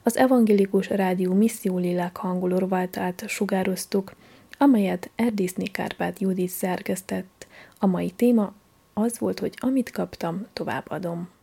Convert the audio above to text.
Az Evangélikus Rádió Missziólélek hanguló rovatát sugároztuk, amelyet Erdészné Kárpát Judit szerkesztett. A mai téma az volt, hogy amit kaptam, továbbadom.